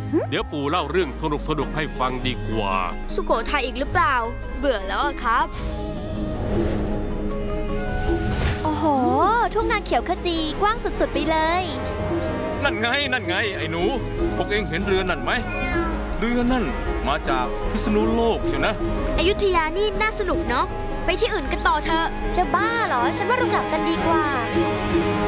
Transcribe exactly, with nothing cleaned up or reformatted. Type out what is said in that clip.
เดี๋ยวปู่เล่าเรื่องสนุกสนุกให้ฟังดีกว่าสุโขทัยอีกหรือเปล่าเบื่อแล้วครับโอ้โหทุ่งนาเขียวขจีกว้างสุดๆไปเลยนั่นไงนั่นไงไอ้หนูพวกเองเห็นเรือนั่นไหมเรือนั่นมาจากพิษณุโลกใช่นะอยุธยานี่น่าสนุกเนาะไปที่อื่นกันต่อเถอะจะบ้าเหรอฉันว่าเรากลับกันดีกว่า